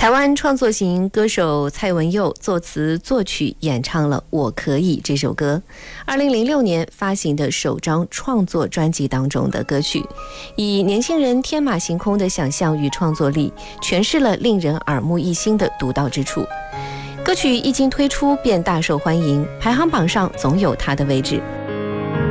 台湾创作型歌手蔡文佑作词作曲演唱了《我可以》这首歌，2006年发行的首张创作专辑当中的歌曲，以年轻人天马行空的想象与创作力，诠释了令人耳目一新的独到之处。歌曲一经推出便大受欢迎，排行榜上总有它的位置。